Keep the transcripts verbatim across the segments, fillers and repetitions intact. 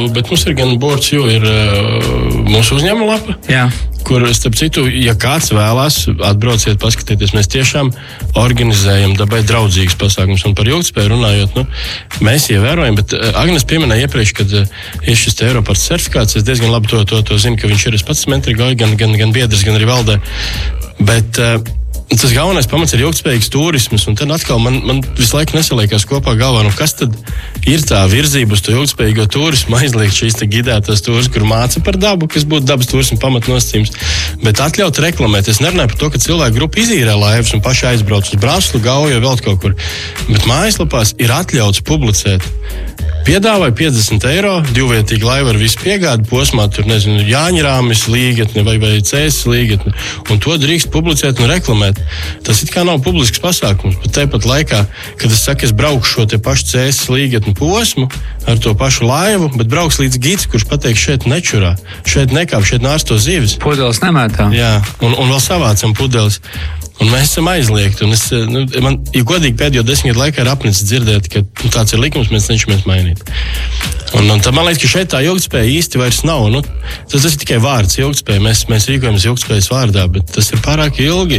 bet mums ir gan Boards U, ir uh, mūsu uzņēmuma lapa. Jā. Kur, starp citu, ja kāds vēlās, atbrauciet, paskatieties, mēs tiešām organizējam dabai draudzīgas pasākums. Un par ilgtspēju runājot, nu, mēs ievērojam, bet uh, Agnes pieminēja iepriekš, kad uh, ir šis te Eiroparts certifikāts, es diezgan labi to, to, to zinu, ka viņš ir, es pats mentorigoju, gan, gan, gan biedrs, gan arī valdē. Bet uh, tas galvenais pamats ir ilgtspējīgs turisms, un tad atkal man, man visu laiku nesaliekās kopā galvā, nu kas tad ir tā virzība uz to ilgtspējīgo turismu, aizliegt šīs te gidētās turis, kur māca par dabu, kas būtu dabas turismu pamatnosacījums, bet atļaut reklamēt. Es nerunāju par to, ka cilvēku grupa izīrē laivas un paši aizbrauc uz Braslu, Gauju vai vēl kaut kur, bet mājaslapās ir atļauts publicēt. Piedāvāja piecdesmit eiro, divvietīgu laivu ar visu piegādi posmā, tur, nezinu, Jāņrāmis līgatni vai, vai Cēsis līgatni, un to drīkst publicēt un reklamēt. Tas it kā nav publisks pasākums, bet tāpat laikā, kad es saku, es braukšu šo te pašu Cēsis līgatni posmu ar to pašu laivu, bet brauks līdz gids, kurš pateiks, šeit nečurā, šeit nekāp, šeit nārsto zivis. Pudeles nemētā. Jā, un, un vēl savācam pudeles. Un mēs esam aizliegti. Un es, nu, man, ja godīgi pēdējo desmit gadu laikā ir apnicis dzirdēt, ka nu, tāds ir likums, mēs cenšamies mainīt. Un, un tad man liekas, ka šeit tā ilgtspēja īsti vairs nav. Nu, tas, tas ir tikai vārds ilgtspēja. Mēs, mēs rīkojamies ilgtspējas vārdā, bet tas ir pārāk ilgi.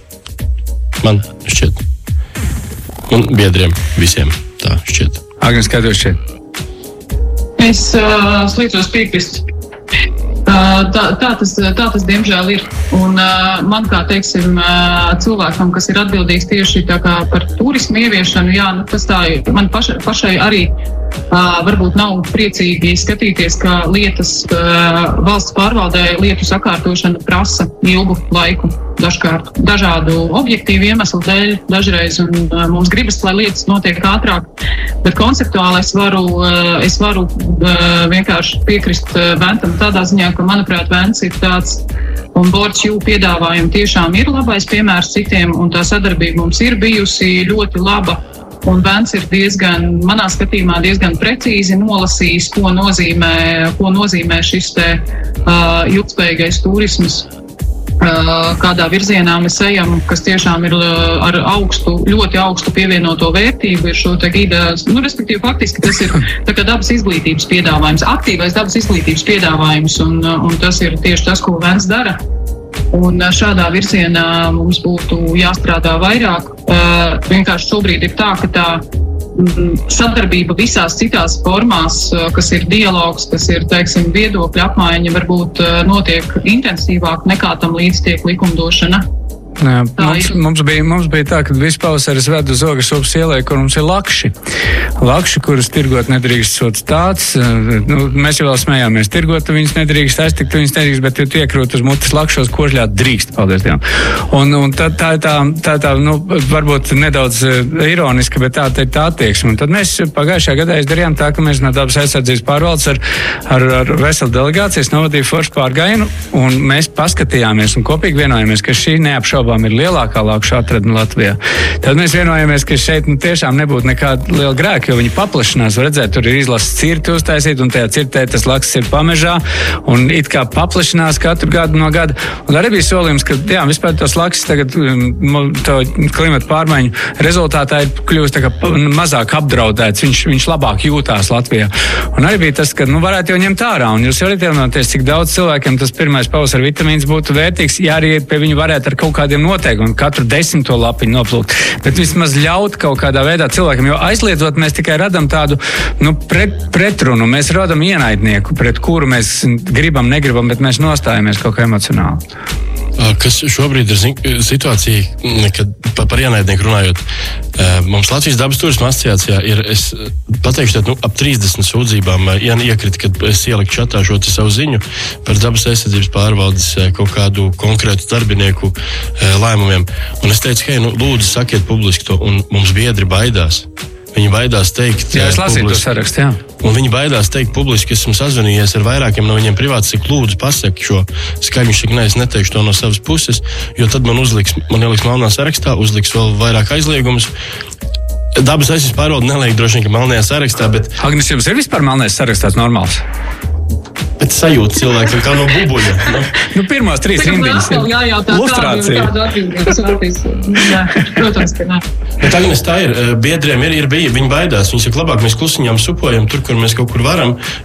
Man šķiet. Un biedriem visiem tā šķiet. Agnes, kā tev šķiet? Es uh, slīcos piekrist. Uh, tā, tā, tas, tā tas diemžēl ir. Un uh, man kā, teiksim, uh, cilvēkam, kas ir atbildīgs tieši tā kā par turismu ieviešanu, jā, nu, tas tā ir. Man paša, pašai arī uh, varbūt nav priecīgi skatīties, ka lietas uh, valsts pārvaldē lietu sakārtošana prasa ilgu laiku. Dažkārt dažādu objektīvu iemeslu dēļ, dažreiz un uh, mums gribas, lai lietas notiek ātrāk, bet konceptuāli es varu, uh, es varu uh, vienkārši piekrist uh, Ventam tādā ziņā, ka, manuprāt, Vents ir tāds, un Boards U piedāvājumi tiešām ir labais piemērs citiem, un tā sadarbība mums ir bijusi ļoti laba, un Vents ir diezgan, manā skatījumā, diezgan precīzi nolasījis, ko nozīmē, ko nozīmē šis te uh, ilgtspējīgais turisms. Kādā virzienā mēs ejam, kas tiešām ir ar augstu, ļoti augstu pievienoto vērtību, ir šo te gida, nu, respektīvi, faktiski tas ir tā kā dabas izglītības piedāvājums, aktīvais dabas izglītības piedāvājums, un, un tas ir tieši tas, ko Vents dara. Un šādā virzienā mums būtu jāstrādā vairāk. Vienkārši šobrīd ir tā, ka tā sadarbība visās citās formās, kas ir dialogs, kas ir, teiksim, viedokļa apmaiņa, varbūt notiek intensīvāk nekā tam līdz tiek likumdošana. Jā, mums, mums, bija, mums bija tā, ka visu pavasari es vedu uz Ogas upes ielai, kur mums ir lakši. Lakši, kurus tirgot nedrīkst sots tāds. Nu, mēs jau vēl smējāmies, tirgot viņus nedrīkst, aiztikt viņus nedrīkst, bet tu iekrūt uz mutes lakšos, kožļāt drīkst, paldies Dievam. Un, un tā, tā, tā, tā, tā, nu, varbūt nedaudz ironiska, bet tā, tā ir tā attieksme. Un tad mēs pagājušajā gadā izdarījām tā, ka mēs no dabas aizsardzības pārvaldes ar, ar, ar veselu delegācijas novadīju foršu pārgājienu, un mēs paskatījāmies un kopīgi vienojāmies, ka šī neapšaubā ir lielākā lakšu atradne Latvijā. Tad mēs vienojamies, ka šeit nu, tiešām nebūtu nekāda liela grēka, jo viņi paplašinās. Var redzēt, tur ir izlases cirti uztaisīt, un tajā cirtē tas laksis ir pamežā, un it kā paplašinās katru gadu no gada. Un arī bija solījums, ka jā, vispār tos laksis tagad to klimata pārmaiņu rezultātā ir kļūst tā kā mazāk apdraudēts, viņš, viņš labāk jūtās Latvijā. Un arī bija tas, ka nu, varētu jau ņemt ārā, un jūs varat iedomāties, cik daudz cilvēkiem tas pirmais pavasara vitamīns būtu vērtīgs, ja arī pie viņu varētu ar kaut kādiem noteikumi, katru desmito lapiņu noplūkt, bet vismaz ļaut kaut kādā veidā cilvēkam, jo aizliedzot mēs tikai radam tādu nu, pret, pretrunu, mēs radam ienaidnieku, pret kuru mēs gribam, negribam, bet mēs nostājamies kaut kā emocionāli. Kas šobrīd ir situācija, kad par ienaidnieku runājot, mums Latvijas dabas turisma asociācijā ir, es pateikšu, tad, nu, ap trīsdesmit sūdzībām iekrita, kad es ieliku čatā šo savu ziņu par dabas aizsardzības pārvaldes kaut kādu konkrētu darbinieku lēmumiem. Un es teicu, hei, nu, lūdzu, sakiet publiski to, un mums biedri baidās. Viņi baidās teikt... Jā, es lasīju to sarakstu, jā. Un viņi baidās teikt publiski, es esmu sazvanījies ar vairākiem no viņiem privāti, cik lūdzu pasaki šo skaļu, cik ne, es neteikšu to no savas puses, jo tad man uzliks, man ieliks melnā sarakstā, uzliks vēl vairāk aizliegumus. Dabas aizsardzības pārvalde neliek droši vien, ka melnajā sarakstā, bet... Agnes, jums ir vispār melnais sarakstās normāls? Bet sajūta cilvēkiem kā no bubuļa. No? Nu, pirmās trīs rindiņas ir lustrācija. Jā, protams, ka nē. Bet Agnes, tā ir, biedriem ir, ir bija, viņi baidās. Viņi saka, labāk mēs klusiņām supojam tur, kur mēs kaut kur varam,